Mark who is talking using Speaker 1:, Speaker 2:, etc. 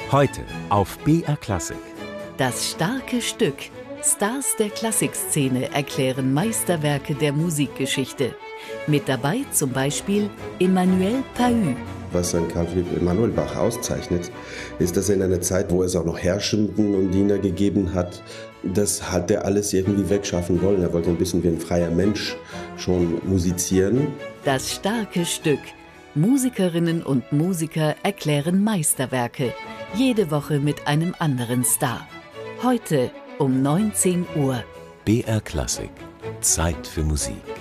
Speaker 1: Heute auf BR Klassik.
Speaker 2: Das starke Stück. Stars der Klassikszene erklären Meisterwerke der Musikgeschichte. Mit dabei zum Beispiel Emmanuel Pahud.
Speaker 3: Was ein Carl Philipp Emanuel Bach auszeichnet, ist, dass er in einer Zeit, wo es auch noch Herrschenden und Diener gegeben hat, das hat er alles irgendwie wegschaffen wollen. Er wollte ein bisschen wie ein freier Mensch schon musizieren.
Speaker 2: Das starke Stück. Musikerinnen und Musiker erklären Meisterwerke. Jede Woche mit einem anderen Star. Heute um 19 Uhr.
Speaker 1: BR Klassik. Zeit für Musik.